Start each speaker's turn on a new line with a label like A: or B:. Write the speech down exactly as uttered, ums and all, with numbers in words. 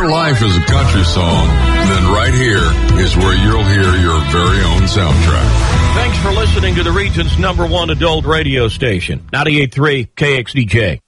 A: your life is a country song, then right here is where you'll hear your very own soundtrack.
B: Thanks for listening to the region's number one adult radio station, ninety-eight point three K X D J.